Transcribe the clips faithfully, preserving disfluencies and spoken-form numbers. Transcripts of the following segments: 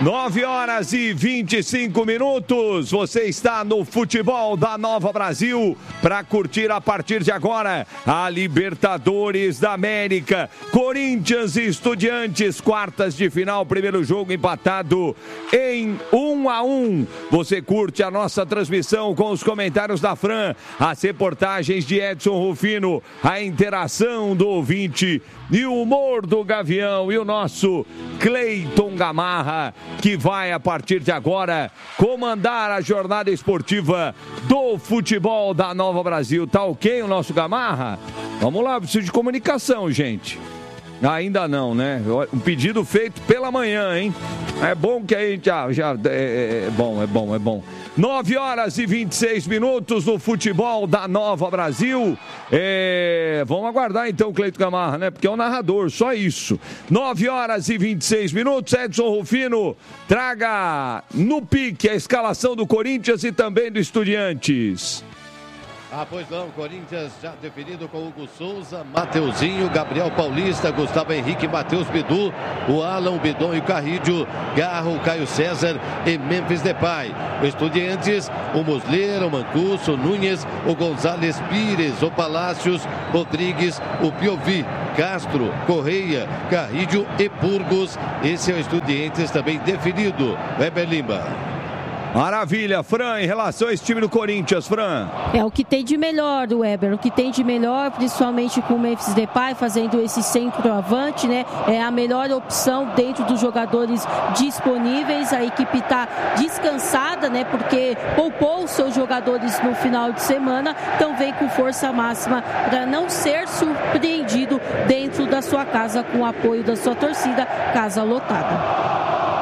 nove horas e vinte e cinco minutos. Você está no Futebol da Nova Brasil para curtir a partir de agora a Libertadores da América. Corinthians e Estudiantes, quartas de final, primeiro jogo empatado em um a um. Você curte a nossa transmissão com os comentários da Fran, as reportagens de Edson Rufino, a interação do ouvinte e o humor do Gavião e o nosso Cleiton Gamarra, que vai a partir de agora comandar a jornada esportiva do Futebol da Nova Brasil. Tá ok o nosso Gamarra? Vamos lá, preciso de comunicação, gente. Ainda não, né? Um pedido feito pela manhã, hein? É bom que a gente já... já é, é bom, é bom, é bom. nove horas e vinte e seis minutos no Futebol da Nova Brasil. É, vamos aguardar então o Cleiton Gamarra, né? Porque é o narrador, só isso. nove horas e vinte e seis minutos. Edson Rufino, traga no pique a escalação do Corinthians e também do Estudiantes. Ah, pois não, Corinthians já definido com Hugo Souza, Mateuzinho, Gabriel Paulista, Gustavo Henrique, Matheus Bidu, o Alan, o Bidon e o Carrídio, Garro, Caio César e Memphis Depay. O Estudiantes, o Muslera, o Mancuso, o Núñez, o González Pires, o Palácios, Rodrigues, o Piovi, Castro, Correia, Carrídio e Burgos. Esse é o Estudiantes também definido. Weber Lima. Maravilha, Fran, em relação a esse time do Corinthians, Fran. É o que tem de melhor do Weber, o que tem de melhor, principalmente com o Memphis Depay fazendo esse centroavante, né? É a melhor opção dentro dos jogadores disponíveis. A equipe está descansada, né? Porque poupou os seus jogadores no final de semana, então vem com força máxima para não ser surpreendido dentro da sua casa com o apoio da sua torcida, casa lotada.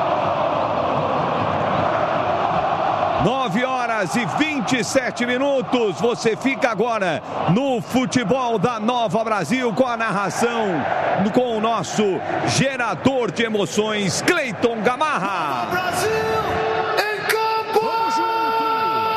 nove horas e vinte e sete minutos. Você fica agora no Futebol da Nova Brasil com a narração com o nosso gerador de emoções, Cleiton Gamarra. Brasil em campo! Vamos junto!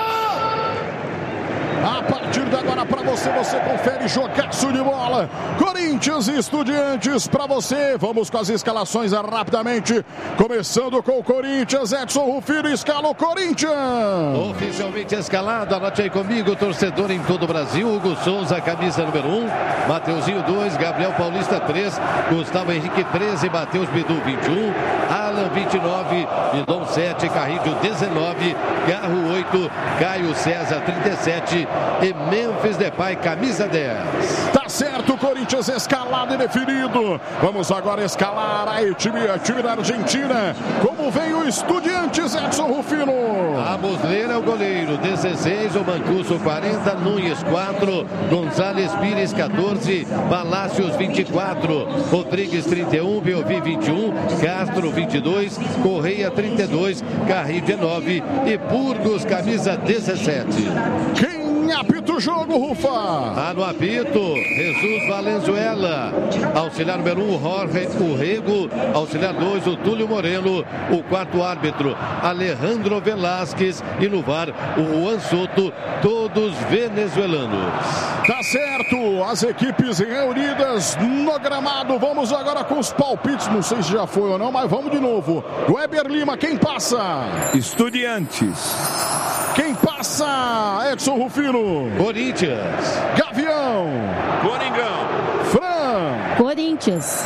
A partir de agora para você, você confere jogaço de bola. Corinthians e Estudiantes para você. Vamos com as escalações rapidamente. Começando com o Corinthians, Edson Rufino escala o Corinthians. Oficialmente escalado, anote aí comigo, torcedor em todo o Brasil. Hugo Souza, camisa número um. Mateuzinho dois, Gabriel Paulista três, Gustavo Henrique treze, Matheus Bidu vinte e um, Alan vinte e nove, Bidon sete, Carrídio dezenove, Garro oito, Caio César trinta e sete e Memphis Depay, camisa dez. Tá certo, Corinthians escalado e definido. Vamos agora escalar aí, time, time da Argentina. Como vem o Estudiantes, Edson Rufino? A Muslera é o goleiro, dezesseis, o Mancuso quarenta, Núñez quatro, González Pires quatorze, Palácios vinte e quatro, Rodrigues trinta e um, Piovi vinte e um, Castro vinte e dois, Correia trinta e dois, Carrillo dezenove e Burgos, camisa dezessete. Quem apita o jogo, Rufa? Tá no apito, Jesus Valenzuela. Auxiliar número um, Jorge Urrego. Auxiliar dois, o Túlio Moreno. O quarto árbitro, Alejandro Velásquez. E no V A R, o Juan Soto, todos venezuelanos. Tá certo, as equipes reunidas no gramado. Vamos agora com os palpites. Não sei se já foi ou não, mas vamos de novo. Weber Lima, quem passa? Estudiantes. Quem passa? Edson Rufino. Corinthians. Gavião. Coringão. Fran. Corinthians.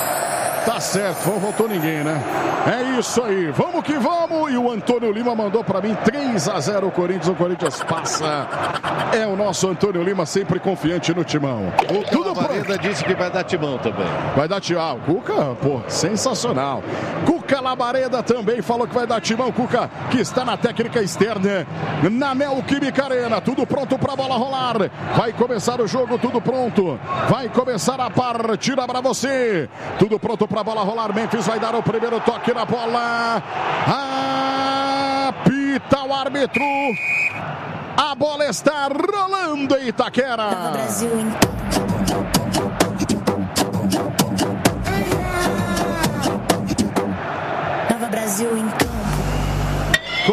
Tá certo, não voltou ninguém, né? É isso aí, vamos que vamos. E o Antônio Lima mandou pra mim três a zero o Corinthians, o Corinthians passa. É o nosso Antônio Lima, sempre confiante no timão. O Tudo Labareda disse que vai dar timão também. Vai dar timão. Ah, Cuca, pô, sensacional. Cuca Labareda também falou que vai dar timão. Cuca, que está na técnica externa, na Neoquímica Arena. Tudo pronto pra bola rolar. Vai começar o jogo, tudo pronto. Vai começar a partida pra você. Tudo pronto pra bola rolar. Memphis vai dar o primeiro toque na bola. Apita o árbitro. A bola está rolando em Itaquera. Nova Brasil em Nova Brasil em campo.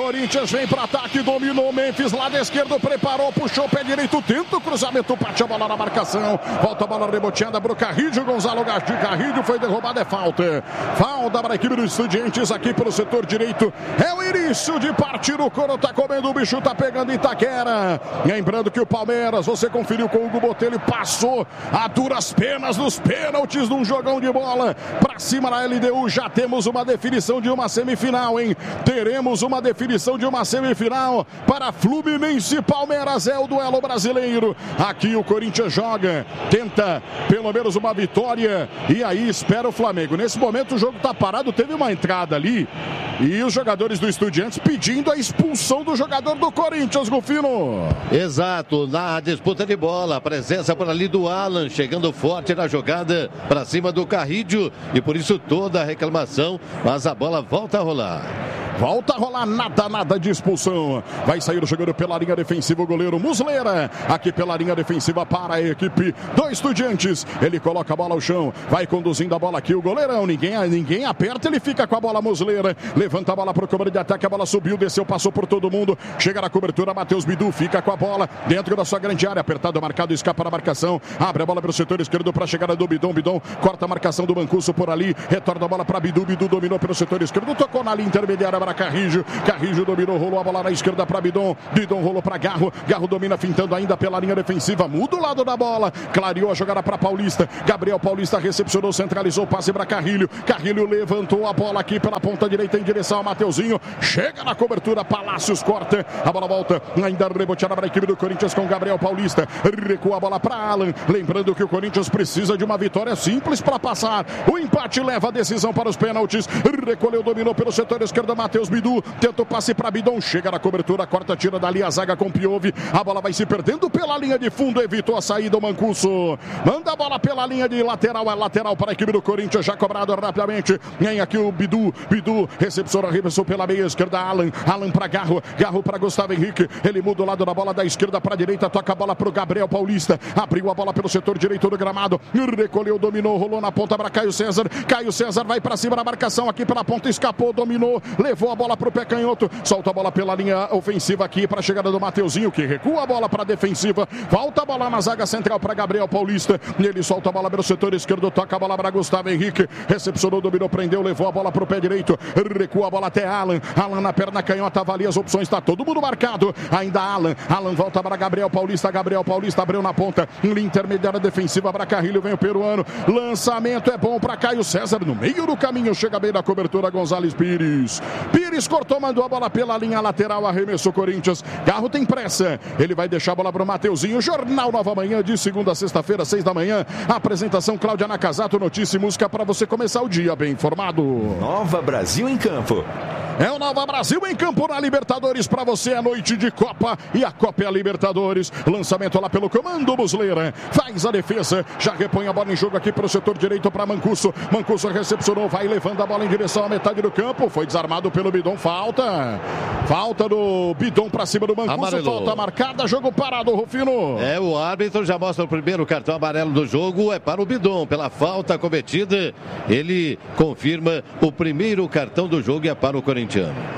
Corinthians vem para ataque, dominou Memphis, lado esquerdo, preparou, puxou, pé direito, tenta o cruzamento, bate a bola na marcação, volta a bola reboteada para o Carrillo, Gonzalo Carrillo foi derrubado, é falta. Falta para a equipe dos Estudiantes aqui pelo setor direito. É o início de partir, o couro tá comendo, o bicho tá pegando Itaquera. Lembrando que o Palmeiras, você conferiu com o Hugo Botelho, passou a duras penas nos pênaltis num jogão de bola para cima da L D U. Já temos uma definição de uma semifinal, hein? Teremos uma definição de uma semifinal para Fluminense e Palmeiras, é o duelo brasileiro. Aqui o Corinthians joga, tenta pelo menos uma vitória e aí espera o Flamengo. Nesse momento o jogo tá parado, teve uma entrada ali e os jogadores do Estudiantes pedindo a expulsão do jogador do Corinthians, Rufino. Exato, na disputa de bola, a presença por ali do Alan, chegando forte na jogada para cima do Carrillo e por isso toda a reclamação, mas a bola volta a rolar. Volta a rolar, nada, nada de expulsão. Vai sair o jogador pela linha defensiva, o goleiro Muslera. Aqui pela linha defensiva para a equipe do Estudiantes. Ele coloca a bola ao chão, vai conduzindo a bola aqui o goleirão. Ninguém, ninguém aperta, ele fica com a bola, Muslera. Levanta a bola para o cobrador de ataque, a bola subiu, desceu, passou por todo mundo. Chega na cobertura, Matheus Bidu fica com a bola dentro da sua grande área. Apertado, marcado, escapa na marcação. Abre a bola para o setor esquerdo para a chegada do Bidon. Bidon corta a marcação do Mancuso por ali. Retorna a bola para Bidu. Bidu dominou pelo setor esquerdo, tocou na linha intermediária para Carrillo. Carrillo dominou, rolou a bola na esquerda para Bidon. Bidon rolou para Garro. Garro domina, fintando ainda pela linha defensiva. Muda o lado da bola. Clareou a jogada para Paulista. Gabriel Paulista recepcionou, centralizou o passe para Carrillo. Carrillo levantou a bola aqui pela ponta direita em direção ao Mateuzinho. Chega na cobertura, Palácios corta. A bola volta, ainda reboteada para a equipe do Corinthians com Gabriel Paulista. Recua a bola para Alan. Lembrando que o Corinthians precisa de uma vitória simples para passar. O empate leva a decisão para os pênaltis. Recolheu, dominou pelo setor esquerdo, Matheus Bidu. Tenta o passe para Bidon, chega na cobertura, corta, tira dali a zaga com Piove. A bola vai se perdendo pela linha de fundo, evitou a saída o Mancuso. Manda a bola pela linha de lateral, é lateral para a equipe do Corinthians, já cobrado rapidamente. Vem aqui o Bidu, Bidu recepciona, arremessou pela meia esquerda, Alan, Alan para Garro, Garro para Gustavo Henrique. Ele muda o lado da bola da esquerda para a direita, toca a bola para o Gabriel Paulista. Abriu a bola pelo setor direito do gramado, recolheu, dominou, rolou na ponta para Caio César. Caio César vai para cima da marcação aqui pela ponta, escapou, dominou, levou a bola para o pé canhoto, solta a bola pela linha ofensiva aqui para a chegada do Mateuzinho, que recua a bola para a defensiva, volta a bola na zaga central para Gabriel Paulista, ele solta a bola pelo setor esquerdo, toca a bola para Gustavo Henrique, recepcionou, dominou, prendeu, levou a bola para o pé direito, recua a bola até Alan, Alan na perna canhota, avalia as opções, está todo mundo marcado, ainda Alan, Alan volta para Gabriel Paulista, Gabriel Paulista abriu na ponta, linha intermediária defensiva para Carrillo, vem o peruano, lançamento é bom para Caio César, no meio do caminho, chega bem na cobertura Gonzalez Pires, Pires cortou, mandou a bola pela linha lateral, arremessou Corinthians. Garro tem pressa, ele vai deixar a bola para o Mateuzinho. Jornal Nova Manhã, de segunda a sexta-feira, seis da manhã. Apresentação Cláudia Nakazato, notícia e música para você começar o dia bem informado. Nova Brasil em campo. É o Nova Brasil em campo na Libertadores para você, a noite de Copa e a Copa é a Libertadores. Lançamento lá pelo comando Muslera, faz a defesa, já repõe a bola em jogo aqui para o setor direito para Mancuso. Mancuso recepcionou, vai levando a bola em direção à metade do campo, foi desarmado pelo Bidon, falta. Falta do Bidon para cima do Mancuso, amarelo. Falta marcada, jogo parado, Rufino. É, o árbitro já mostra o primeiro cartão amarelo do jogo, é para o Bidon, pela falta cometida. Ele confirma o primeiro cartão do jogo e é para o Corinthians.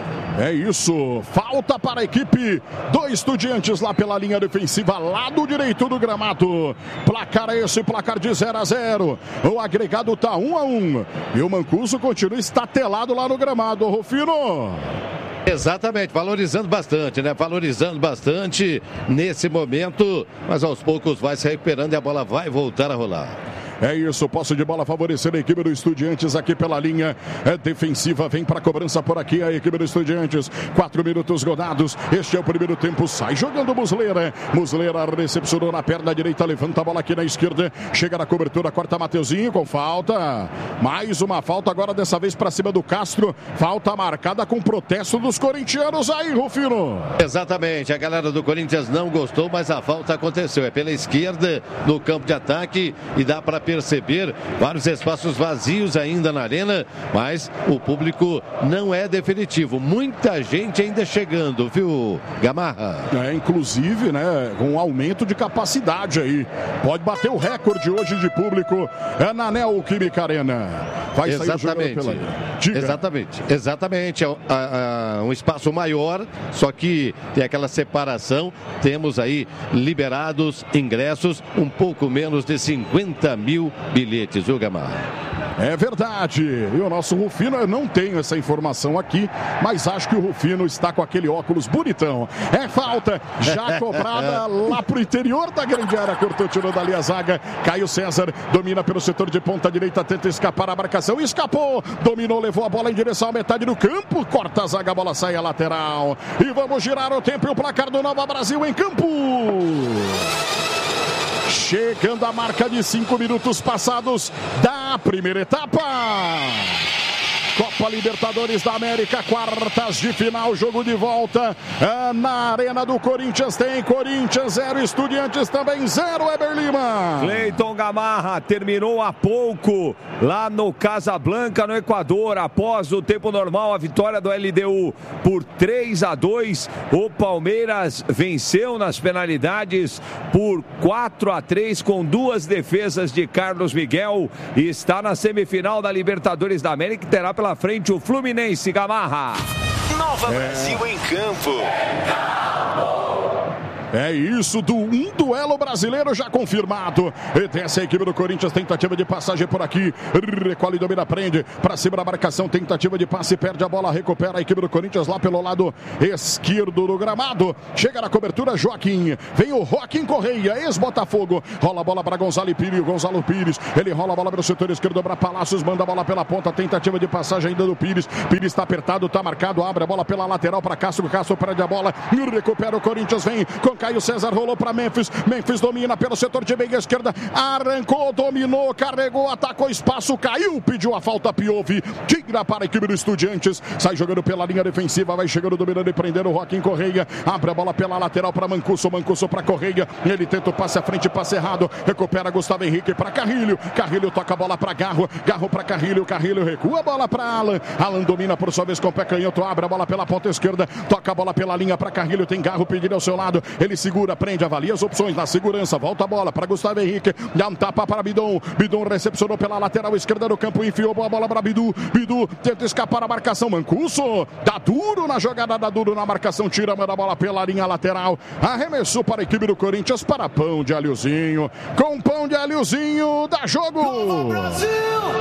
É isso, falta para a equipe do Estudiantes lá pela linha defensiva, lado direito do gramado. Placar é esse, placar de zero a zero. O agregado tá um a um. E o Mancuso continua estatelado lá no gramado, Rufino. Exatamente, valorizando bastante, né? Valorizando bastante nesse momento, mas aos poucos vai se recuperando e a bola vai voltar a rolar. É isso, posse de bola favorecendo a equipe do Estudiantes aqui pela linha é defensiva, vem para a cobrança por aqui a equipe do Estudiantes, quatro minutos rodados, este é o primeiro tempo, sai jogando Muslera, Muslera recepcionou na perna direita, levanta a bola aqui na esquerda, chega na cobertura, corta Mateuzinho com falta, mais uma falta agora dessa vez para cima do Castro, falta marcada com protesto dos corintianos aí, Rufino. Exatamente, a galera do Corinthians não gostou, mas a falta aconteceu, é pela esquerda no campo de ataque e dá para perceber vários espaços vazios ainda na arena, mas o público não é definitivo. Muita gente ainda chegando, viu, Gamarra? É, inclusive, né, com um aumento de capacidade aí. Pode bater o recorde hoje de público é na Neoquímica Arena. Vai Exatamente. Pela... Exatamente. Exatamente. É uh, uh, um espaço maior, só que tem aquela separação. Temos aí liberados ingressos, um pouco menos de cinquenta mil bilhetes, viu, Gamarra? É verdade. E o nosso Rufino, eu não tenho essa informação aqui, mas acho que o Rufino está com aquele óculos bonitão. É falta, já cobrada lá pro interior da grande área. Cortou, tirou dali a zaga. Caio César domina pelo setor de ponta direita, tenta escapar a marcação. Escapou, dominou, levou a bola em direção à metade do campo. Corta a zaga, a bola sai a lateral. E vamos girar o tempo e o placar do Nova Brasil em campo. Chegando a marca de cinco minutos passados da primeira etapa. Copa Libertadores da América, quartas de final, jogo de volta é na Arena do Corinthians. Tem Corinthians zero, Estudiantes também zero, Eber Lima. Cleiton Gamarra terminou há pouco lá no Casablanca, no Equador, após o tempo normal, a vitória do L D U por três a dois. O Palmeiras venceu nas penalidades por quatro a três com duas defesas de Carlos Miguel e está na semifinal da Libertadores da América, que terá pela frente o Fluminense. Gamarra. Nova é. Brasil em campo. É isso, do um duelo brasileiro já confirmado. E tem essa equipe do Corinthians, tentativa de passagem por aqui. Recolhe, domina, prende. Pra cima da marcação, tentativa de passe, perde a bola, recupera a equipe do Corinthians lá pelo lado esquerdo do gramado. Chega na cobertura, Joaquim. Vem o Joaquim Correia, ex-Botafogo. Rola a bola para Gonzalo Pires, Gonzalo Pires. Ele rola a bola pelo setor esquerdo para Palácios, manda a bola pela ponta, tentativa de passagem ainda do Pires. Pires está apertado, está marcado, abre a bola pela lateral para Cássio. Cássio perde a bola, recupera o Corinthians, vem com Caio César, rolou para Memphis. Memphis domina pelo setor de meia esquerda. Arrancou, dominou, carregou, atacou espaço, caiu, pediu a falta, Piove. Tira para a equipe do Estudiantes. Sai jogando pela linha defensiva, vai chegando, dominando e prendendo o Joaquim Correia. Abre a bola pela lateral para Mancuso. Mancuso para Correia. Ele tenta o passe à frente, passe errado. Recupera Gustavo Henrique para Carrilho. Carrilho toca a bola para Garro. Garro para Carrilho. Carrilho recua a bola para Alan. Alan domina por sua vez com o pé canhoto. Abre a bola pela ponta esquerda. Toca a bola pela linha para Carrilho. Tem Garro pedindo ao seu lado. Ele segura, prende, avalia as opções na segurança, volta a bola para Gustavo Henrique, dá um tapa para Bidon, Bidon recepcionou pela lateral esquerda do campo, enfiou a bola para Bidu, Bidu tenta escapar a marcação, Mancuso, dá duro na jogada, dá duro na marcação, tira, manda a bola pela linha lateral, arremessou para a equipe do Corinthians, para Pão de Alhozinho, com Pão de Alhozinho, dá jogo! Nova Brasil!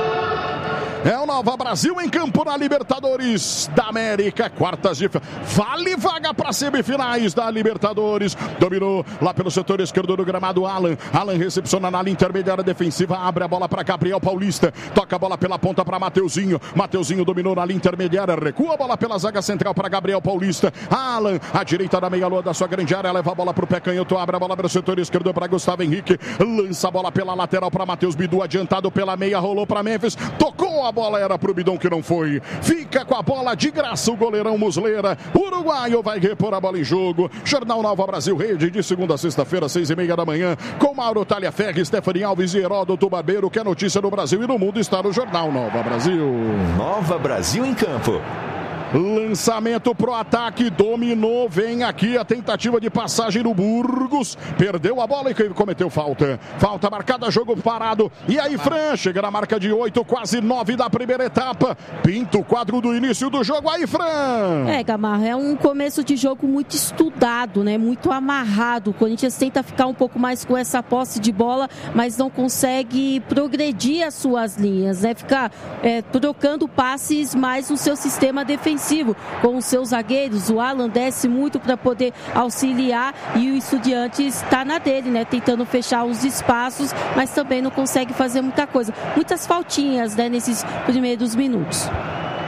É o Nova Brasil em campo na Libertadores da América, quartas de vale vaga para semifinais da Libertadores. Dominou lá pelo setor esquerdo do gramado, Alan. Alan recepciona na linha intermediária defensiva, abre a bola para Gabriel Paulista, toca a bola pela ponta para Mateuzinho. Mateuzinho dominou na linha intermediária, recua a bola pela zaga central para Gabriel Paulista. Alan, à direita da meia-lua da sua grande área, leva a bola para o pé canhoto, abre a bola pelo setor esquerdo para Gustavo Henrique, lança a bola pela lateral para Matheus Bidu, adiantado pela meia, rolou para Memphis, tocou a bola, era pro Bidon que não foi. Fica com a bola de graça o goleirão Muslera. Uruguaio vai repor a bola em jogo. Jornal Nova Brasil Rede, de segunda a sexta-feira, seis e meia da manhã, com Mauro Talhaferri, Stephanie Alves e Heródoto Barbeiro, que é notícia no Brasil e no mundo está no Jornal Nova Brasil. Nova Brasil em campo. Lançamento pro ataque, dominou, vem aqui a tentativa de passagem do Burgos, perdeu a bola e cometeu falta. Falta marcada, jogo parado. E aí, Fran, chega na marca de oito, quase nove da primeira etapa. Pinta o quadro do início do jogo. Aí, Fran. É, Gamarra, é um começo de jogo muito estudado, né? Muito amarrado. O Corinthians tenta ficar um pouco mais com essa posse de bola, mas não consegue progredir as suas linhas, né? Ficar é, trocando passes mais no seu sistema defensivo. Com os seus zagueiros, o Alan desce muito para poder auxiliar e o Estudiantes está na dele, né? Tentando fechar os espaços, mas também não consegue fazer muita coisa. Muitas faltinhas, né, nesses primeiros minutos.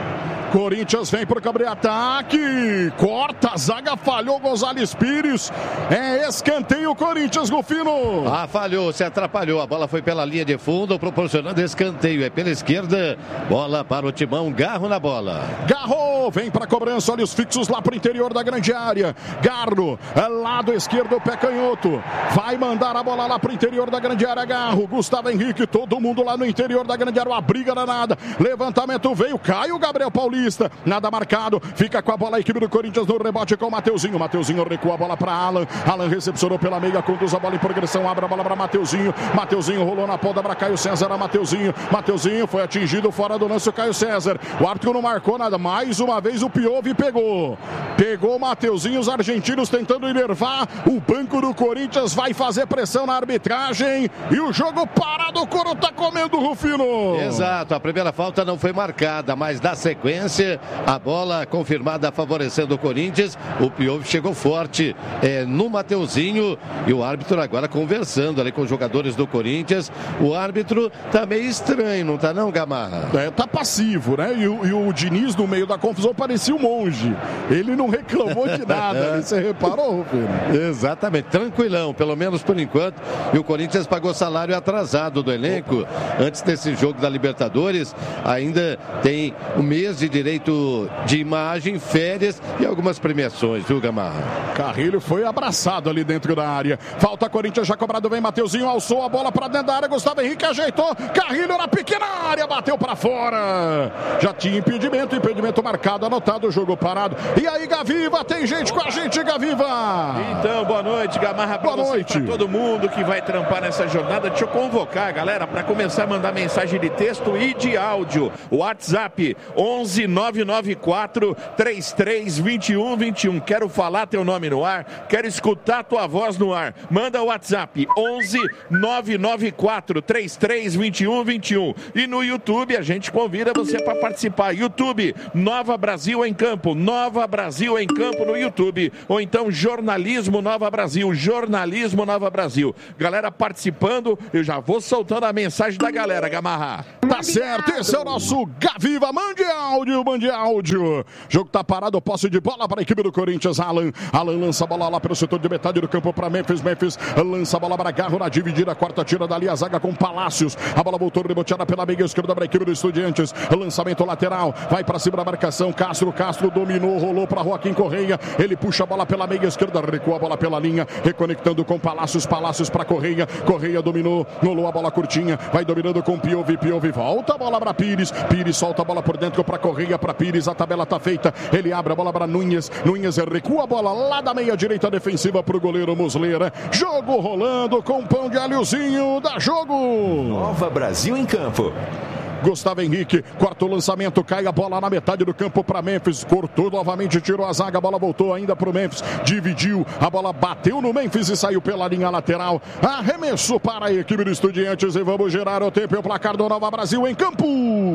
Corinthians vem pro contra-ataque. Corta a zaga, falhou Gonzalez Pires. É escanteio Corinthians, Rufino. Ah, falhou, se atrapalhou. A bola foi pela linha de fundo, proporcionando escanteio. É pela esquerda. Bola para o Timão. Garro na bola. Garro vem para cobrança. Olha os fixos lá pro interior da grande área. Garro, lado esquerdo, pé canhoto. Vai mandar a bola lá pro interior da grande área. Garro, Gustavo Henrique, todo mundo lá no interior da grande área. Uma briga danada. Levantamento veio, cai o Gabriel Paulista. Nada marcado. Fica com a bola a equipe do Corinthians no rebote com o Mateuzinho. Mateuzinho recua a bola para Alan. Alan recepcionou pela meia, conduz a bola em progressão. Abre a bola para Mateuzinho. Mateuzinho rolou na ponta para Caio César. A Mateuzinho. Mateuzinho foi atingido fora do lance o Caio César. O árbitro não marcou nada. Mais uma vez o Piove pegou. Pegou o Mateuzinho. Os argentinos tentando enervar. O banco do Corinthians vai fazer pressão na arbitragem. E o jogo parado. O Coro tá comendo, Rufino. Exato. A primeira falta não foi marcada, mas na sequência a bola confirmada favorecendo o Corinthians. O Piove chegou forte é, no Mateuzinho e o árbitro agora conversando ali com os jogadores do Corinthians. O árbitro tá meio estranho, não tá não, Gamarra? É, tá passivo, né? E o, e o Diniz no meio da confusão parecia um monge. Ele não reclamou de nada. Você reparou, Rufino? Exatamente, tranquilão, pelo menos por enquanto. E o Corinthians pagou salário atrasado do elenco. Antes desse jogo da Libertadores, ainda tem um mês de direito de imagem, férias e algumas premiações, viu, Gamarra? Carrilho foi abraçado ali dentro da área. Falta Corinthians, já cobrado, vem Mateuzinho, alçou a bola para dentro da área, Gustavo Henrique ajeitou, Carrilho na pequena área, bateu para fora. Já tinha impedimento, impedimento marcado, anotado, jogo parado. E aí, Gaviva, tem gente com a gente, Gaviva. Então, boa noite, Gamarra, pra boa você, noite. pra todo mundo que vai trampar nessa jornada. Deixa eu convocar, galera, para começar a mandar mensagem de texto e de áudio. WhatsApp onze nove nove quatro três três dois um dois um. Quero falar teu nome no ar, quero escutar tua voz no ar. Manda o WhatsApp onze nove nove quatro três três dois um dois um. E no YouTube a gente convida você para participar. YouTube, Nova Brasil em Campo, Nova Brasil em Campo no YouTube. Ou então Jornalismo Nova Brasil, Jornalismo Nova Brasil. Galera participando, eu já vou soltando a mensagem da galera, Gamarra. Tá certo, esse é o nosso Gaviva. Mande áudio, mande áudio. Jogo tá parado, posse de bola para a equipe do Corinthians. Alan, Alan lança a bola lá pelo setor de metade do campo para Memphis. Memphis lança a bola para Garro na dividida, quarta tira dali a zaga com Palácios. A bola voltou reboteada pela meia esquerda para a equipe do Estudiantes. Lançamento lateral, vai para cima da marcação. Castro, Castro dominou, rolou para Joaquim Correia. Ele puxa a bola pela meia esquerda, recua a bola pela linha, reconectando com Palácios. Palácios para Correia. Correia dominou, rolou a bola curtinha, vai dominando com Piove. Piove volta a bola para Pires. Pires solta a bola por dentro para Correia, para Pires. A tabela tá feita. Ele abre a bola para Nunes. Nunes recua a bola lá da meia direita defensiva para o goleiro Muslera. Jogo rolando com pão de alhozinho. Dá jogo. Nova Brasil em Campo. Gustavo Henrique, corta o lançamento, cai a bola na metade do campo para Memphis, cortou novamente, tirou a zaga, a bola voltou ainda para o Memphis, dividiu, a bola bateu no Memphis e saiu pela linha lateral. Arremesso para a equipe do Estudiantes e vamos gerar o tempo e o placar do Nova Brasil em Campo.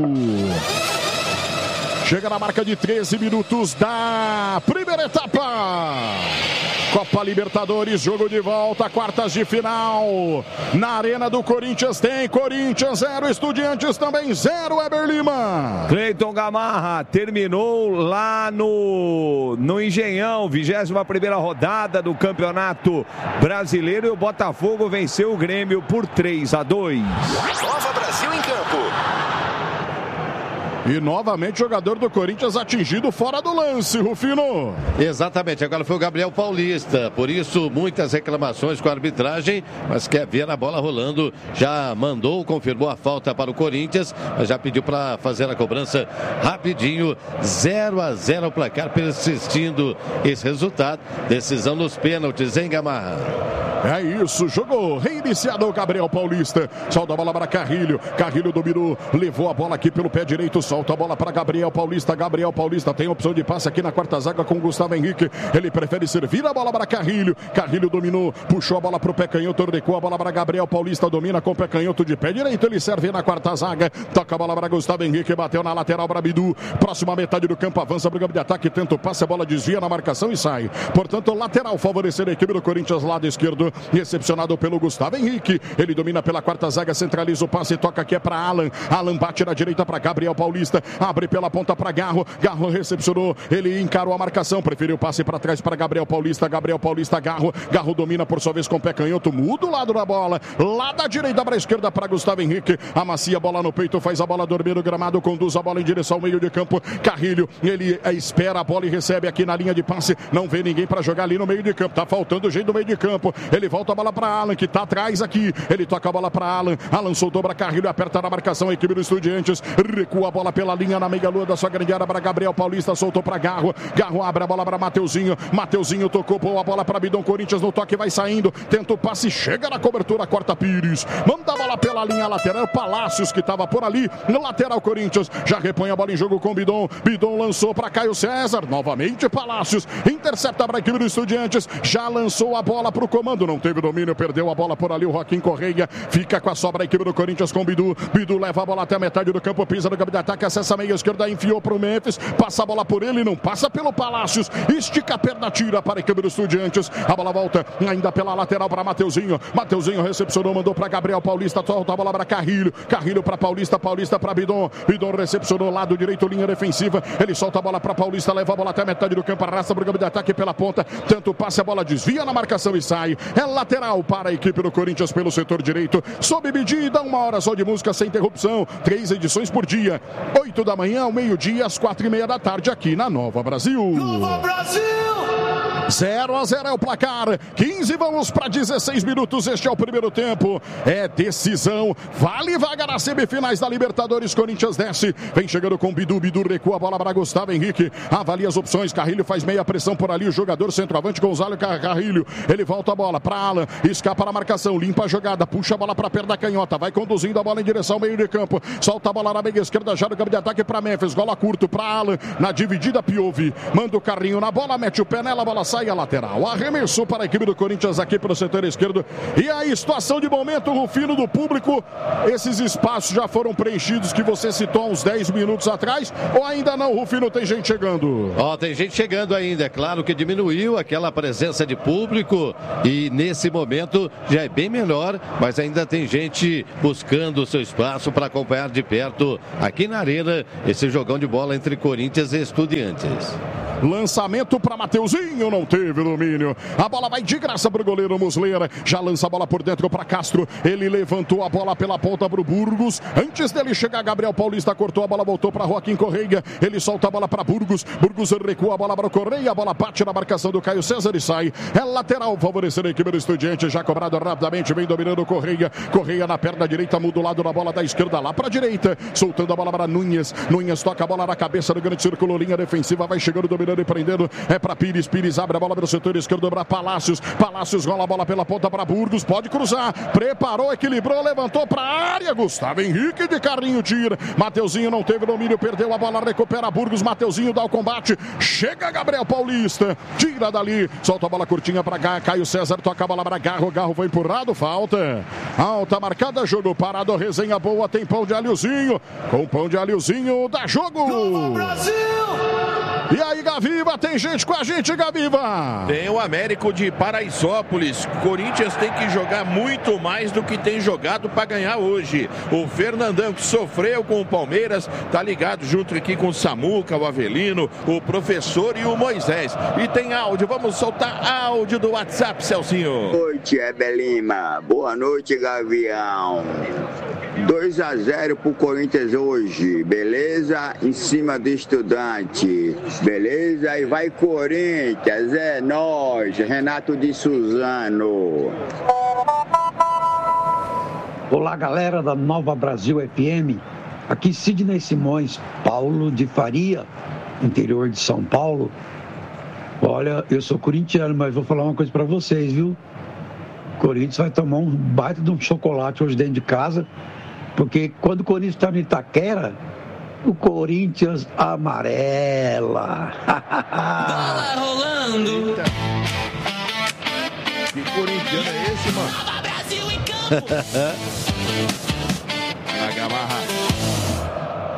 Chega na marca de treze minutos da primeira etapa. Copa Libertadores, jogo de volta, quartas de final. Na Arena do Corinthians tem Corinthians zero, Estudiantes também zero, Weber Lima. Cleiton Gamarra terminou lá no, no Engenhão, vigésima primeira rodada do Campeonato Brasileiro e o Botafogo venceu o Grêmio por três a dois. Nova Brasil em Campo. E novamente jogador do Corinthians atingido fora do lance, Rufino. Exatamente, agora foi o Gabriel Paulista, por isso muitas reclamações com a arbitragem, mas quer ver a bola rolando, já mandou, confirmou a falta para o Corinthians, mas já pediu para fazer a cobrança rapidinho, zero a zero o placar, persistindo esse resultado, decisão nos pênaltis, hein, Gamarra? É isso, jogou, reiniciado o Gabriel Paulista, solta a bola para Carrilho, Carrilho dominou, levou a bola aqui pelo pé direito, solta a bola para Gabriel Paulista, Gabriel Paulista tem opção de passe aqui na quarta zaga com Gustavo Henrique, ele prefere servir a bola para Carrilho, Carrilho dominou, puxou a bola para o pé canhoto, recuou a bola para Gabriel Paulista, domina com o pé canhoto de pé direito, ele serve na quarta zaga, toca a bola para Gustavo Henrique, bateu na lateral para Bidu, próxima metade do campo, avança para o campo de ataque, tenta o passe, a bola desvia na marcação e sai, portanto lateral favorecer a equipe do Corinthians, lado esquerdo, recepcionado pelo Gustavo Henrique, ele domina pela quarta zaga, centraliza o passe, toca aqui é para Alan, Alan bate na direita para Gabriel Paulista, Paulista, abre pela ponta para Garro, Garro recepcionou, ele encarou a marcação, preferiu passe para trás para Gabriel Paulista, Gabriel Paulista, Garro, Garro domina por sua vez com o pé canhoto, muda o lado da bola, lá da direita para a esquerda para Gustavo Henrique, amacia a bola no peito, faz a bola dormir no gramado, conduz a bola em direção ao meio de campo, Carrilho, ele espera a bola e recebe aqui na linha de passe, não vê ninguém para jogar ali no meio de campo, tá faltando jeito no meio de campo, ele volta a bola para Alan, que tá atrás aqui, ele toca a bola para Alan, Alan soltou para Carrilho, aperta na marcação a equipe do Estudiantes, recua a bola pela linha na meia lua da sua grande área para Gabriel Paulista, soltou para Garro, Garro abre a bola para Mateuzinho, Mateuzinho tocou, boa bola para Bidon, Corinthians no toque, vai saindo, tenta o passe, chega na cobertura, corta Pires, manda a bola pela linha lateral, Palácios que estava por ali, no lateral Corinthians, já repõe a bola em jogo com Bidon, Bidon lançou para Caio César, novamente Palácios, intercepta para a equipe do Estudiantes, já lançou a bola para o comando, não teve domínio, perdeu a bola por ali, o Joaquim Correia, fica com a sobra a equipe do Corinthians com Bidu, Bidu leva a bola até a metade do campo, pisa no campo de ataque, acessa a meia esquerda, enfiou para o Memphis, passa a bola por ele, não passa pelo Palácios, estica a perna, tira para a equipe dos Estudiantes, a bola volta ainda pela lateral para Mateuzinho, Mateuzinho recepcionou, mandou para Gabriel Paulista, solta a bola para Carrilho, Carrilho para Paulista, Paulista para Bidon, Bidon recepcionou, lado direito, linha defensiva, ele solta a bola para Paulista, leva a bola até a metade do campo, arrasta para o campo de ataque pela ponta, tanto passe, a bola desvia na marcação e sai, é lateral para a equipe do Corinthians pelo setor direito, sob medida, uma hora só de música sem interrupção, três edições por dia, oito da manhã ao meio-dia, às quatro e meia da tarde, aqui na Nova Brasil. Nova Brasil! zero a zero é o placar, quinze, vamos para dezesseis minutos, este é o primeiro tempo, é decisão, vale vaga nas semifinais da Libertadores, Corinthians desce, vem chegando com Bidu, Bidu recua a bola para Gustavo Henrique, avalia as opções, Carrilho faz meia pressão por ali, o jogador centroavante Gonzalo Carrilho, ele volta a bola para Alan, escapa na marcação, limpa a jogada, puxa a bola para a perna da canhota, vai conduzindo a bola em direção ao meio de campo, solta a bola na meia esquerda, já no campo de ataque para Memphis, gola curto para Alan, na dividida Piove, manda o carrinho na bola, mete o pé nela, a bola sai a lateral, arremessou para a equipe do Corinthians aqui pelo setor esquerdo, e aí situação de momento, Rufino, do público, esses espaços já foram preenchidos que você citou há uns dez minutos atrás, ou ainda não, Rufino, tem gente chegando? Ó, oh, tem gente chegando ainda, é claro que diminuiu aquela presença de público e nesse momento já é bem menor, mas ainda tem gente buscando o seu espaço para acompanhar de perto aqui na Arena esse jogão de bola entre Corinthians e Estudiantes. Lançamento para Mateuzinho, não teve domínio. A bola vai de graça para o goleiro Muslera. Já lança a bola por dentro para Castro. Ele levantou a bola pela ponta para o Burgos. Antes dele chegar, Gabriel Paulista cortou a bola, voltou para Joaquim Correia. Ele solta a bola para Burgos. Burgos recua a bola para o Correia. A bola bate na marcação do Caio César e sai. É lateral, favorecendo a equipe do Estudiante. Já cobrado rapidamente, vem dominando o Correia. Correia na perna direita, muda o lado da bola da esquerda lá para a direita. Soltando a bola para Nunes. Nunes toca a bola na cabeça do grande círculo. Linha defensiva, vai chegando dominando e prendendo, é para Pires, Pires abre a bola pelo setor esquerdo para Palácios, Palácios rola a bola pela ponta para Burgos, pode cruzar, preparou, equilibrou, levantou para a área, Gustavo Henrique de carrinho tira, Mateuzinho não teve domínio, perdeu a bola, recupera Burgos, Mateuzinho dá o combate, chega Gabriel Paulista, tira dali, solta a bola curtinha para Caio César, toca a bola para Garro, Garro foi empurrado, falta, alta marcada, jogo parado, resenha boa, tem pão de alhozinho, com pão de alhozinho, dá jogo! Nova Brasil! E aí, Gaviva, tem gente com a gente, Gaviva. Tem o Américo de Paraisópolis. Corinthians tem que jogar muito mais do que tem jogado para ganhar hoje. O Fernandão, que sofreu com o Palmeiras, tá ligado junto aqui com o Samuca, o Avelino, o professor e o Moisés. E tem áudio, vamos soltar áudio do WhatsApp, Celcinho. Boa noite, Heber Lima. Boa noite, Gavião. dois a zero pro Corinthians hoje, beleza? Em cima do Estudante, beleza? E vai Corinthians, é nóis, Renato de Suzano. Olá, galera da Nova Brasil F M, aqui Sidney Simões, Paulo de Faria, interior de São Paulo. Olha, eu sou corintiano, mas vou falar uma coisa pra vocês, viu? O Corinthians vai tomar um baita de um chocolate hoje dentro de casa, porque quando o Corinthians está no Itaquera, o Corinthians amarela. Bola rolando. Que corintiano é esse, mano? Nova Brasil em campo. Agarra.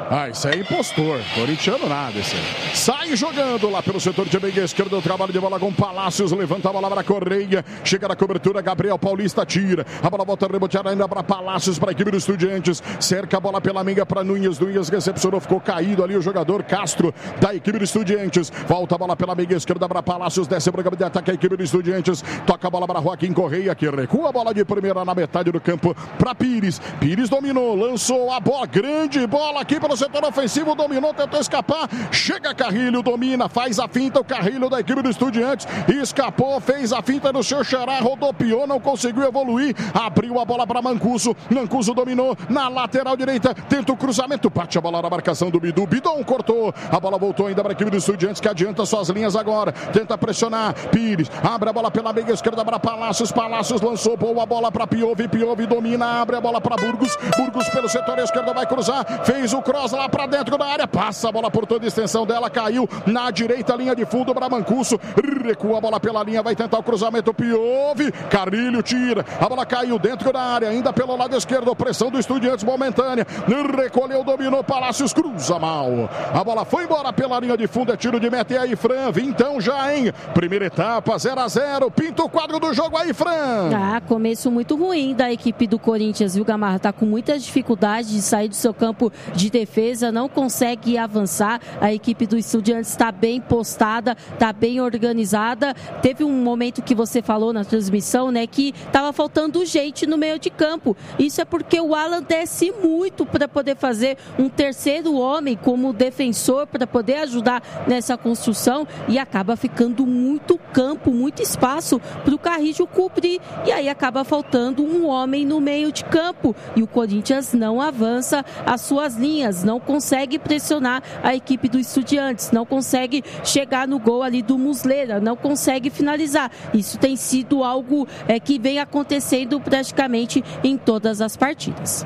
Ah, isso é impostor. Corintiano nada, esse aí. Sai jogando lá pelo setor de meia esquerda. O trabalho de bola com Palácios. Levanta a bola para Correia. Chega na cobertura. Gabriel Paulista tira. A bola volta a rebotear ainda para Palácios, para a equipe dos Estudiantes. Cerca a bola pela meia para Nunes. Nunes recepcionou. Ficou caído ali o jogador Castro da equipe dos Estudiantes. Volta a bola pela meia esquerda para Palácios. Desce para o campo de ataque a equipe dos Estudiantes. Toca a bola para Joaquim Correia, que recua a bola de primeira na metade do campo para Pires. Pires dominou. Lançou a bola. Grande bola aqui pelo setor ofensivo, dominou, tentou escapar, chega Carrilho, domina, faz a finta, o Carrilho da equipe do Estudiantes, escapou, fez a finta no seu xará, rodopiou, não conseguiu evoluir, abriu a bola para Mancuso, Mancuso dominou, na lateral direita, tenta o cruzamento, bate a bola na marcação do Bidu, Bidon cortou, a bola voltou ainda para a equipe do Estudiantes, que adianta suas linhas agora, tenta pressionar, Pires, abre a bola pela meia esquerda para Palácios, Palácios lançou, boa bola para Piove, Piove domina, abre a bola para Burgos, Burgos pelo setor esquerdo vai cruzar, fez o cross lá para dentro da área, passa a bola por toda a extensão dela, caiu na direita, linha de fundo para Mancuso, recua a bola pela linha, vai tentar o cruzamento, Piove, Carrilho tira, a bola caiu dentro da área, ainda pelo lado esquerdo, pressão do Estudiantes momentânea, recolheu, dominou, Palácios cruza mal, a bola foi embora pela linha de fundo, é tiro de meta, e aí Fran, então já em primeira etapa, zero a zero, pinta o quadro do jogo aí, Fran. Ah, começo muito ruim da equipe do Corinthians, viu, Gamarra? Tá com muita dificuldade de sair do seu campo de defesa, não consegue avançar, a equipe do Estudiantes está bem postada, está bem organizada, teve um momento que você falou na transmissão, né, que estava faltando gente no meio de campo, isso é porque o Alan desce muito para poder fazer um terceiro homem como defensor, para poder ajudar nessa construção, e acaba ficando muito campo, muito espaço para o Carrillo cobrir, e aí acaba faltando um homem no meio de campo, e o Corinthians não avança as suas linhas, não consegue pressionar a equipe do Estudiantes, não consegue chegar no gol ali do Muslera, não consegue finalizar. Isso tem sido algo é, que vem acontecendo praticamente em todas as partidas.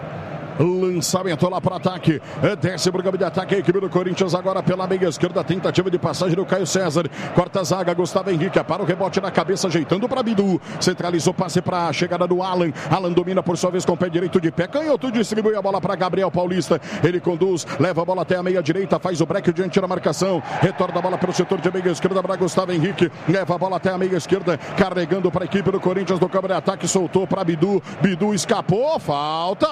Lançamento lá para o ataque, desce para o campo de ataque a equipe do Corinthians agora pela meia esquerda, tentativa de passagem do Caio César, corta a zaga, Gustavo Henrique, para o rebote na cabeça, ajeitando para Bidu, centralizou, passe para a chegada do Alan, Alan domina por sua vez com o pé direito de pé, canhoto, distribui a bola para Gabriel Paulista, ele conduz, leva a bola até a meia direita, faz o break diante da marcação, retorna a bola para o setor de meia esquerda para Gustavo Henrique, leva a bola até a meia esquerda, carregando para a equipe do Corinthians no campo de ataque, soltou para Bidu, Bidu escapou, falta!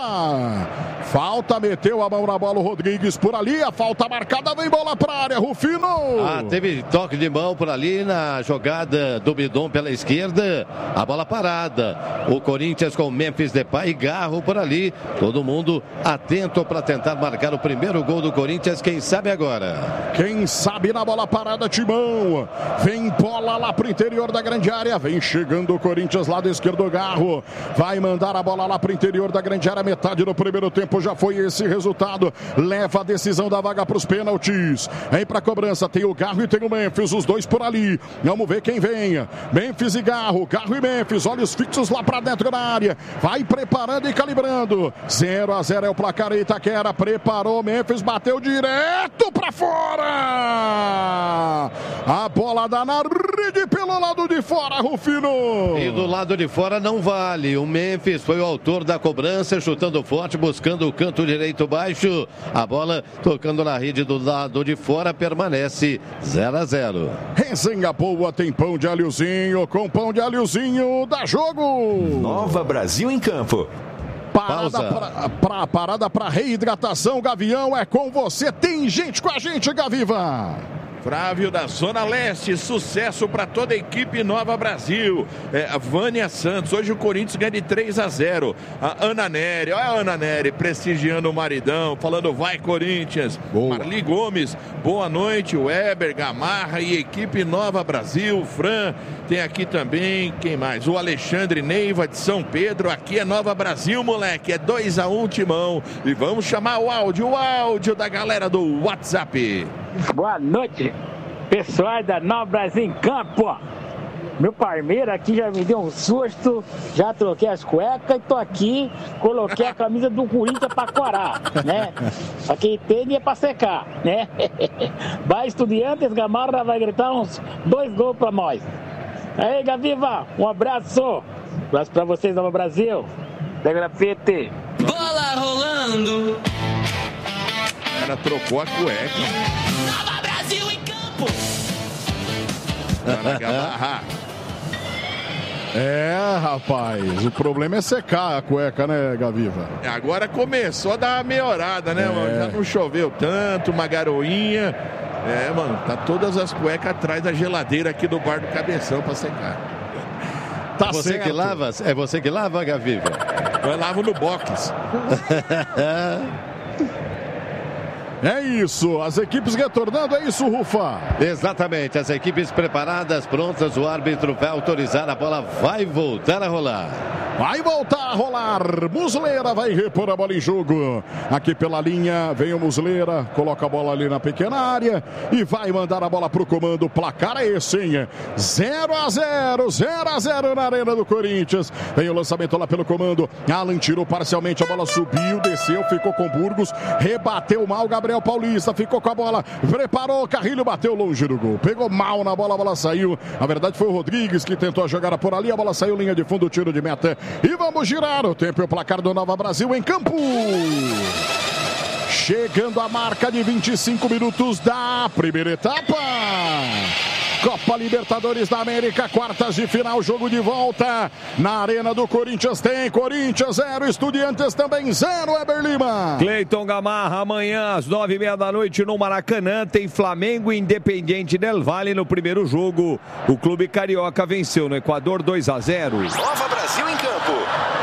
Falta, meteu a mão na bola o Rodrigues por ali, a falta marcada, vem bola para a área, Rufino. Ah, teve toque de mão por ali na jogada do Bidon pela esquerda, a bola parada. O Corinthians com Memphis Depay e Garro por ali, todo mundo atento para tentar marcar o primeiro gol do Corinthians, quem sabe agora. Quem sabe na bola parada, Timão. Vem bola lá pro interior da grande área, vem chegando o Corinthians, lado esquerdo, Garro. Vai mandar a bola lá pro interior da grande área, metade do primeiro tempo já foi esse resultado, leva a decisão da vaga para os pênaltis, vem para a cobrança, tem o Garro e tem o Memphis, os dois por ali, vamos ver quem vem, Memphis e Garro, Garro e Memphis, olhos fixos lá para dentro da área, vai preparando e calibrando, zero a zero é o placar, Itaquera preparou, Memphis bateu direto para fora, a bola dá na rede pelo lado de fora, Rufino. E do lado de fora não vale, o Memphis foi o autor da cobrança, chutando forte, buscando o canto direito baixo, a bola tocando na rede do lado de fora, permanece zero a zero. Resenha boa, tem pão de alhozinho, com pão de alhozinho, dá jogo. Nova Brasil em campo. Parada pra, pra, parada para reidratação, Gavião, é com você, tem gente com a gente, Gaviva. Flávio da Zona Leste, sucesso para toda a equipe Nova Brasil. É, a Vânia Santos, hoje o Corinthians ganha de três a zero. A Ana Nery, olha a Ana Nery prestigiando o maridão, falando vai Corinthians. Boa. Marli Gomes, boa noite, Weber, Gamarra e equipe Nova Brasil. Fran, tem aqui também, quem mais? O Alexandre Neiva de São Pedro, aqui é Nova Brasil, moleque, é dois a um Timão. E vamos chamar o áudio, o áudio da galera do WhatsApp. Boa noite, pessoal da Nova Brasil em campo. Meu parmeiro aqui já me deu um susto, já troquei as cuecas e tô aqui, coloquei a camisa do Corinthians pra corar, né? Só que tem é pra secar, né? Vai Estudiantes, Gamarra vai gritar uns dois gols pra nós. Aí, Gaviva, um abraço. Um abraço pra vocês, Nova Brasil. Da Grafite. Bola rolando. cara trocou a cueca. Nova Brasil em campo. Vai na Gamarra. É, rapaz, o problema é secar a cueca, né, Gaviva? Agora começou a dar uma melhorada, né, É. mano? Já não choveu tanto, uma garoinha. É, mano, tá todas as cuecas atrás da geladeira aqui do bar do Cabeção pra secar. Tá você certo. que lava? É você que lava, Gaviva? Eu lavo no box. É isso, as equipes retornando, é isso, Rufa? Exatamente, as equipes preparadas, prontas, o árbitro vai autorizar, a bola vai voltar a rolar. Vai voltar a rolar, Muslera vai repor a bola em jogo. Aqui pela linha, vem o Muslera, coloca a bola ali na pequena área e vai mandar a bola pro comando. O placar é esse, hein? zero a zero, zero a zero na arena do Corinthians. Vem o lançamento lá pelo comando. Alan tirou parcialmente, a bola subiu, desceu, ficou com Burgos, rebateu mal Gabriel Paulista, ficou com a bola, preparou, Carrilho bateu longe do gol. Pegou mal na bola, a bola saiu. Na verdade foi o Rodrigues que tentou a jogada por ali, a bola saiu, linha de fundo, tiro de meta. E vamos girar o tempo e o placar do Nova Brasil em campo. Chegando a marca de vinte e cinco minutos da primeira etapa. Copa Libertadores da América, quartas de final, jogo de volta. Na Arena do Corinthians tem Corinthians zero, Estudiantes também zero, Eber Lima. Cleiton Gamarra, amanhã às nove e meia da noite no Maracanã, tem Flamengo e Independiente del Valle no primeiro jogo. O clube carioca venceu no Equador dois a zero. Nova Brasil em campo.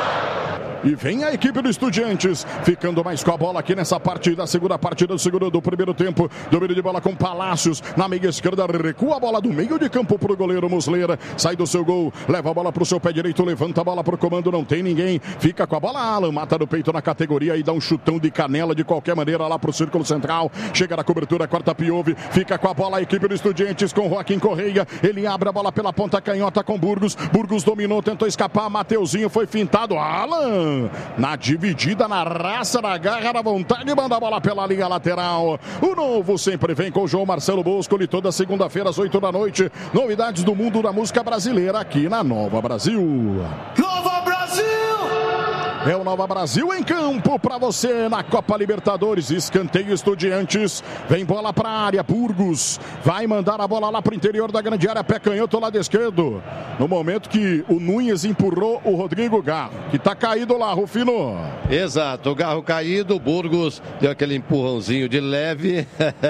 E vem a equipe do Estudiantes, ficando mais com a bola aqui nessa partida, segunda partida do segundo do primeiro tempo. Domínio de bola com Palácios, na meia esquerda, recua a bola do meio de campo pro goleiro Muslera, sai do seu gol, leva a bola pro seu pé direito, levanta a bola pro comando, não tem ninguém, fica com a bola, Alan, mata no peito na categoria e dá um chutão de canela de qualquer maneira lá pro círculo central, chega na cobertura, corta Piove, fica com a bola a equipe do Estudiantes com Joaquim Correia, ele abre a bola pela ponta canhota com Burgos, Burgos dominou, tentou escapar, Mateuzinho foi fintado, Alan! Na dividida, na raça, na garra, na vontade, manda a bola pela linha lateral. O novo sempre vem com o João Marcelo Boscoli, toda segunda-feira às oito da noite. Novidades do mundo da música brasileira aqui na Nova Brasil. Nova Brasil! É o Nova Brasil em campo para você na Copa Libertadores. Escanteio Estudiantes. Vem bola para a área. Burgos vai mandar a bola lá para o interior da grande área. Pé canhoto, lado esquerdo. No momento que o Nunes empurrou o Rodrigo Garro, que está caído lá, Rufino. Exato, o Garro caído. O Burgos deu aquele empurrãozinho de leve.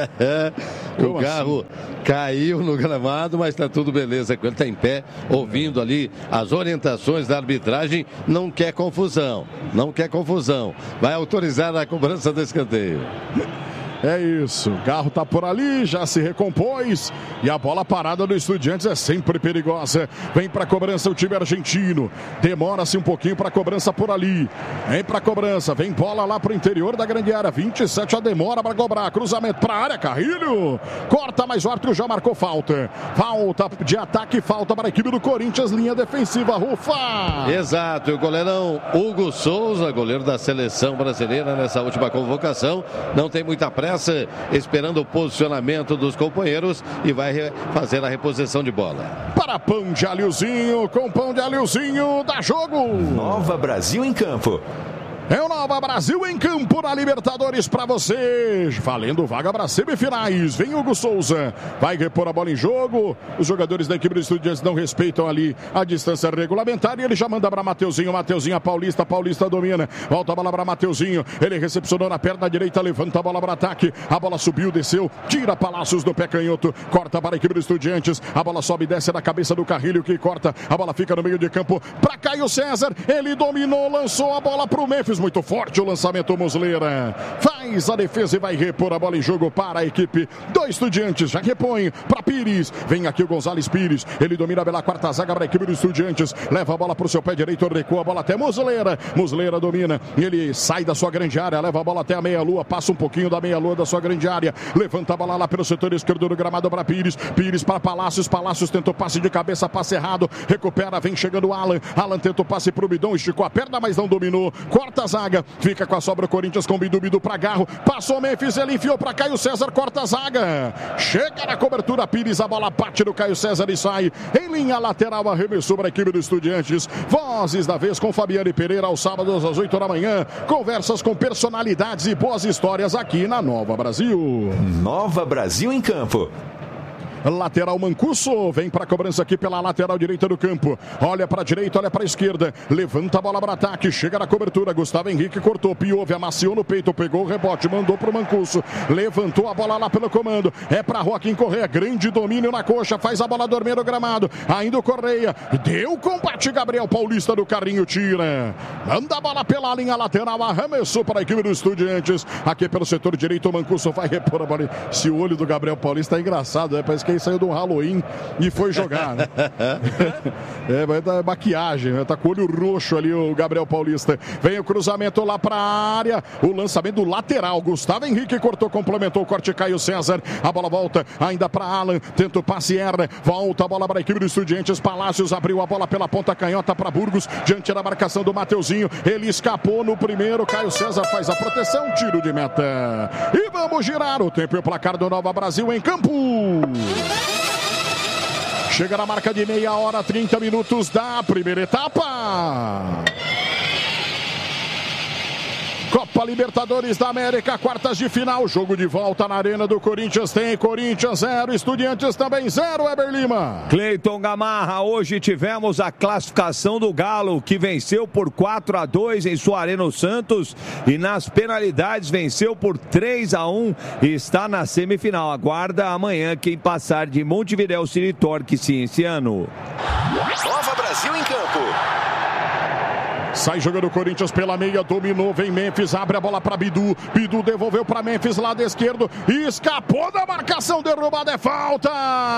o Como Garro assim? Caiu no gramado, mas está tudo beleza. Quando está em pé, ouvindo ali as orientações da arbitragem, não quer confusão. Não quer confusão. Vai autorizar a cobrança do escanteio. É isso, o Garro tá por ali, já se recompôs e a bola parada do Estudiantes é sempre perigosa. Vem pra cobrança o time argentino, demora-se um pouquinho pra cobrança por ali. Vem pra cobrança, vem bola lá pro interior da grande área, vinte e sete a demora pra cobrar, cruzamento pra área, Carrilho, corta, mas o árbitro já marcou falta. Falta de ataque, falta para a equipe do Corinthians, linha defensiva, Rufa. Exato, e o goleirão Hugo Souza, goleiro da seleção brasileira nessa última convocação, não tem muita pressa, esperando o posicionamento dos companheiros e vai fazer a reposição de bola. Para pão de alhozinho, com pão de alhozinho, dá jogo. Nova Brasil em campo. É o Nova Brasil em campo na Libertadores para você. Valendo vaga para semifinais. Vem Hugo Souza. Vai repor a bola em jogo. Os jogadores da equipe do Estudiantes não respeitam ali a distância regulamentar. E ele já manda para Mateuzinho. Mateuzinho a Paulista. Paulista domina. Volta a bola para Mateuzinho. Ele recepcionou na perna direita. Levanta a bola para ataque. A bola subiu, desceu. Tira Palácios do pé canhoto. Corta para a equipe do Estudiantes. A bola sobe e desce na cabeça do Carrilho que corta. A bola fica no meio de campo para Caio César. Ele dominou, lançou a bola para o Memphis. Muito forte o lançamento, Muslera. Faz a defesa e vai repor a bola em jogo para a equipe do Estudiantes. Já repõe para Pires. Vem aqui o Gonzalez Pires. Ele domina pela quarta zaga para a equipe do Estudiantes. Leva a bola para o seu pé direito. Recua a bola até Muslera. Muslera domina. Ele sai da sua grande área. Leva a bola até a meia-lua. Passa um pouquinho da meia-lua da sua grande área. Levanta a bola lá pelo setor esquerdo do gramado para Pires. Pires para Palácios. Palácios tentou passe de cabeça. Passe errado. Recupera. Vem chegando o Alan. Alan tentou passe para o Bidon. Esticou a perna, mas não dominou. Corta a zaga. Fica com a sobra o Corinthians com Bidu, Bidu pra Garro, passou o Memphis, ele enfiou para Caio César, corta a zaga. Chega na cobertura, Pires, a bola bate no Caio César e sai em linha lateral, arremessou para a equipe do Estudiantes. Vozes da vez com Fabiane Pereira, aos sábados às oito da manhã. Conversas com personalidades e boas histórias aqui na Nova Brasil. Nova Brasil em campo. Lateral Mancuso, vem para a cobrança aqui pela lateral direita do campo. Olha para a direita, olha para a esquerda. Levanta a bola para ataque, chega na cobertura. Gustavo Henrique cortou, Piove, amaciou no peito, pegou o rebote, mandou para o Mancuso. Levantou a bola lá pelo comando. É para Joaquim Correia, grande domínio na coxa, faz a bola dormir no gramado. Ainda o Correia, deu combate, Gabriel Paulista do carrinho, tira. Manda a bola pela linha lateral, arremessou para a equipe dos Estudiantes. Aqui pelo setor direito, o Mancuso vai repor a bola. Se o olho do Gabriel Paulista é engraçado, né? Parece que ele saiu do Halloween e foi jogar, né? É, vai dar maquiagem, né? Tá com o olho roxo ali o Gabriel Paulista. Vem o cruzamento lá pra área, o lançamento do lateral, Gustavo Henrique cortou, complementou o corte, Caio César, a bola volta ainda pra Alan, tenta o passe, erra, volta a bola para a equipe dos Estudiantes, Palácios abriu a bola pela ponta canhota para Burgos, diante da marcação do Mateuzinho, ele escapou no primeiro, Caio César faz a proteção, tiro de meta. E vamos girar o tempo e o placar do Nova Brasil em campo. Chega na marca de meia hora, trinta minutos da primeira etapa. Copa Libertadores da América, quartas de final, jogo de volta na Arena do Corinthians, tem Corinthians zero, Estudiantes também zero, Weber Lima. Cleiton Gamarra, hoje tivemos a classificação do Galo, que venceu por quatro a dois em sua Arena Santos e nas penalidades venceu por três a um e está na semifinal. Aguarda amanhã quem passar de Montevidéu, City Torque Cienciano. Nova Brasil em campo. Sai jogando o Corinthians pela meia, dominou, vem Memphis, abre a bola para Bidu, Bidu devolveu para Memphis, lado esquerdo, escapou da marcação, derrubada, é falta!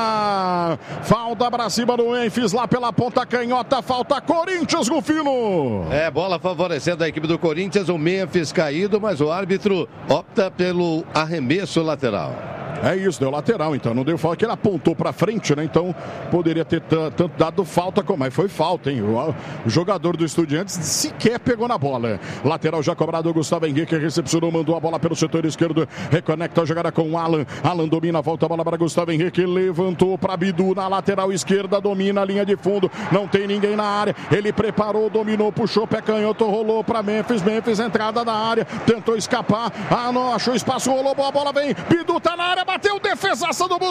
Falta para cima do Memphis, lá pela ponta canhota, falta Corinthians, Rufino! É, bola favorecendo a equipe do Corinthians, o Memphis caído, mas o árbitro opta pelo arremesso lateral. É isso, deu lateral, então não deu falta, que ele apontou pra frente, né? Então poderia ter tanto dado falta como, mas foi falta, hein? O, o jogador do Estudiantes sequer pegou na bola. Lateral já cobrado, o Gustavo Henrique recepcionou, mandou a bola pelo setor esquerdo, reconecta a jogada com o Alan. Alan domina, volta a bola para Gustavo Henrique, levantou para Bidu na lateral esquerda, domina a linha de fundo, não tem ninguém na área. Ele preparou, dominou, puxou, pé canhoto, rolou para Memphis, Memphis entrada da área, tentou escapar, ah, não achou espaço, rolou, boa bola, vem, Bidu tá na área, bateu, defesaça do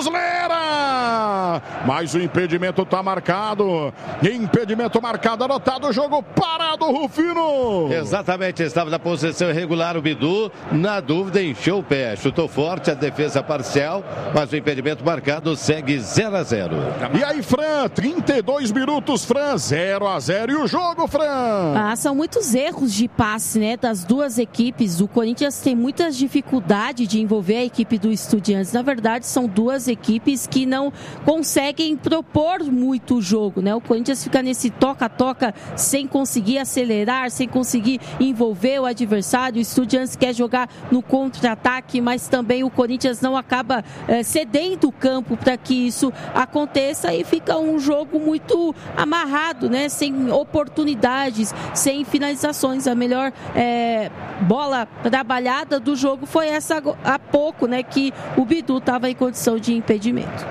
Muslera, mas o impedimento tá marcado, impedimento marcado, anotado, jogo parado, Rufino. Exatamente, estava na posição irregular o Bidu, na dúvida encheu o pé, chutou forte, a defesa parcial, mas o impedimento marcado segue zero a zero. E aí, Fran, trinta e dois minutos, Fran, zero a zero, e o jogo, Fran? Ah, são muitos erros de passe, né, das duas equipes. O Corinthians tem muitas dificuldades de envolver a equipe do Estudiantes. Na verdade, são duas equipes que não conseguem propor muito o jogo, né? O Corinthians fica nesse toca-toca sem conseguir acelerar, sem conseguir envolver o adversário. O Estudiantes quer jogar no contra-ataque, mas também o Corinthians não acaba eh, cedendo o campo para que isso aconteça e fica um jogo muito amarrado, né? Sem oportunidades, sem finalizações. A melhor eh, bola trabalhada do jogo foi essa há pouco, né? Que o Bidu estava em condição de impedimento.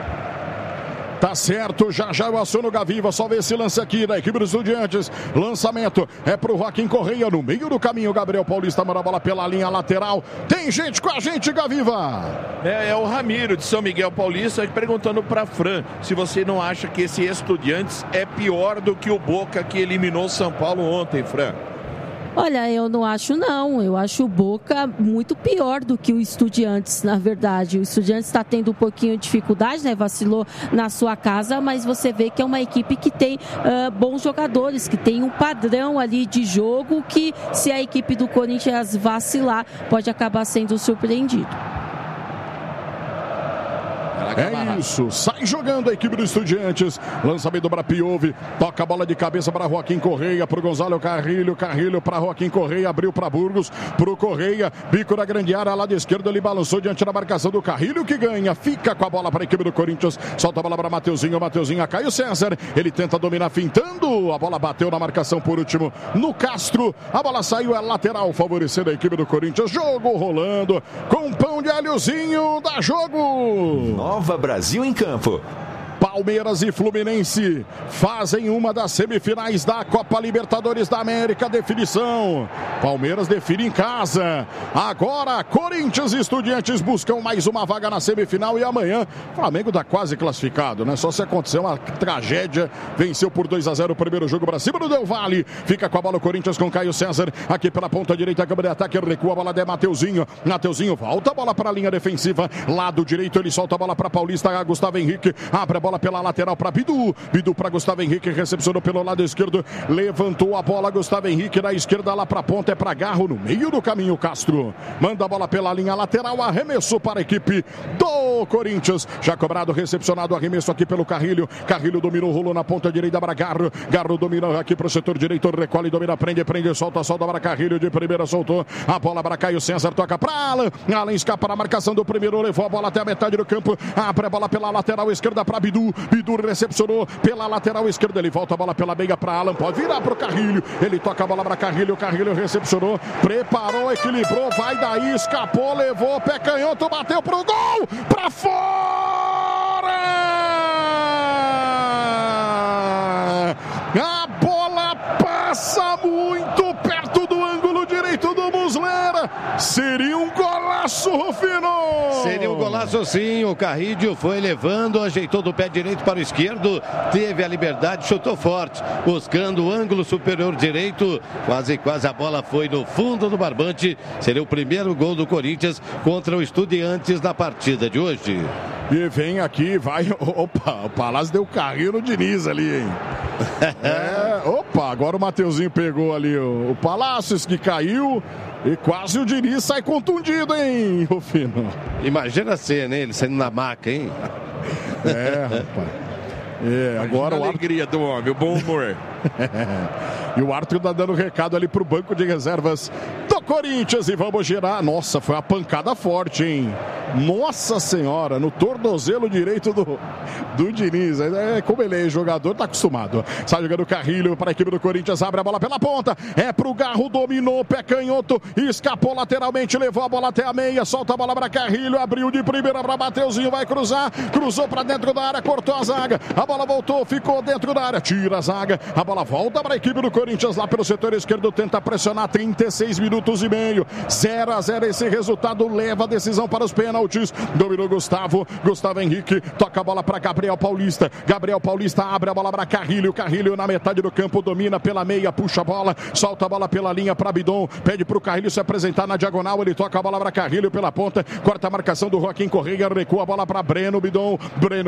Tá certo, já já eu aciono o Gaviva, só ver esse lance aqui da equipe dos Estudiantes. Lançamento é pro Joaquim Correia, no meio do caminho, Gabriel Paulista manda a bola pela linha lateral. Tem gente com a gente, Gaviva. É, é o Ramiro de São Miguel Paulista perguntando pra Fran se você não acha que esse Estudiantes é pior do que o Boca que eliminou São Paulo ontem, Fran. Olha, eu não acho não, eu acho o Boca muito pior do que o Estudiantes, na verdade. O Estudiantes está tendo um pouquinho de dificuldade, né? Vacilou na sua casa, mas você vê que é uma equipe que tem uh, bons jogadores, que tem um padrão ali de jogo que, se a equipe do Corinthians vacilar, pode acabar sendo surpreendido. É isso, sai jogando a equipe do Estudiantes. Lançamento para Piove, toca a bola de cabeça para Joaquim Correia, para o Gonzalo Carrilho, Carrilho para Joaquim Correia, abriu para Burgos, para o Correia, bico na grande área, lado esquerdo, ele balançou diante da marcação do Carrilho, que ganha, fica com a bola para a equipe do Corinthians, solta a bola para Mateuzinho, Mateuzinho a Caio César, ele tenta dominar fintando, a bola bateu na marcação por último no Castro, a bola saiu, é lateral, favorecendo a equipe do Corinthians, jogo rolando, com pão de alhozinho, dá jogo! Nova Brasil em campo. Palmeiras e Fluminense fazem uma das semifinais da Copa Libertadores da América. Definição. Palmeiras define em casa. Agora, Corinthians e Estudiantes buscam mais uma vaga na semifinal. E amanhã, o Flamengo está quase classificado, né? Só se acontecer uma tragédia. Venceu por dois a zero o primeiro jogo para cima do Del Valle. Fica com a bola o Corinthians com Caio César. Aqui pela ponta direita, câmara de ataque. Recua a bola de Mateuzinho. Mateuzinho volta a bola para a linha defensiva. Lado direito, ele solta a bola para Paulista. Gustavo Henrique abre a bola pela lateral para Bidu, Bidu para Gustavo Henrique, recepcionou pelo lado esquerdo, levantou a bola, Gustavo Henrique na esquerda lá para a ponta, é para Garro, no meio do caminho, Castro, manda a bola pela linha lateral, arremessou para a equipe do Corinthians, já cobrado, recepcionado, arremesso aqui pelo Carrilho, Carrilho dominou, rolou na ponta direita para Garro, Garro dominou aqui para o setor direito, recolhe, domina, prende, prende, solta, solta para Carrilho, de primeira soltou, a bola para Caio César, toca para Alan, Alan escapa na marcação do primeiro, levou a bola até a metade do campo, abre a bola pela lateral esquerda para Bidu, Bidu recepcionou pela lateral esquerda, ele volta a bola pela meia para Alan, pode virar para o Carrilho, ele toca a bola para Carrilho, Carrilho recepcionou, preparou, equilibrou, vai daí, escapou, levou, pé canhoto, bateu pro gol, para fora! A bola passa muito perto do ângulo direito do Muslera, seria um golaço, Rufino! Seria um golaço sim, o Carrilho foi levando, ajeitou do pé direito para o esquerdo, teve a liberdade, chutou forte, buscando o ângulo superior direito, quase quase a bola foi no fundo do barbante, seria o primeiro gol do Corinthians contra o Estudiantes na partida de hoje. E vem aqui, vai, opa, o Palácio deu carrinho no Diniz ali, hein? É, opa, agora o Mateuzinho pegou ali o, o Palácios que caiu e quase o Diniz sai contundido, hein, Rufino? Imagina a cena, hein? Ele saindo na maca, hein? É, rapaz. É, agora a alegria do homem, o bom humor. E o Arthur tá dando recado ali pro banco de reservas do Corinthians e vamos girar. Nossa, foi uma pancada forte, hein? Nossa senhora, no tornozelo direito do, do Diniz. É, como ele é jogador, tá acostumado. Sai jogando o Carrilho para a equipe do Corinthians, abre a bola pela ponta, é pro Garro, dominou, pé canhoto, escapou lateralmente, levou a bola até a meia, solta a bola para Carrilho, abriu de primeira para Mateuzinho, vai cruzar, cruzou para dentro da área, cortou a zaga, a bola voltou, ficou dentro da área, tira a zaga, a bola volta para a equipe do Corinthians lá pelo setor esquerdo, tenta pressionar, trinta e seis minutos e meio, zero a zero esse resultado, leva a decisão para os pênaltis. Dominou Gustavo, Gustavo Henrique, toca a bola para Gabriel Paulista, Gabriel Paulista abre a bola para Carrilho, Carrilho na metade do campo, domina pela meia, puxa a bola, solta a bola pela linha para Bidon, pede para o Carrilho se apresentar na diagonal, ele toca a bola para Carrilho pela ponta, corta a marcação do Joaquim Correia, recua a bola para Breno, Bidon, Breno